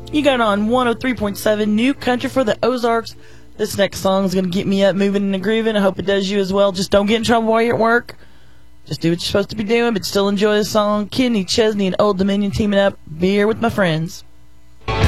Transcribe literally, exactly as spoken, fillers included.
You got on one oh three point seven New Country for the Ozarks. This next song is going to get me up, moving and grooving. I hope it does you as well. Just don't get in trouble while you're at work. Just do what you're supposed to be doing, but still enjoy the song. Kenny Chesney and Old Dominion teaming up. Beer with my friends.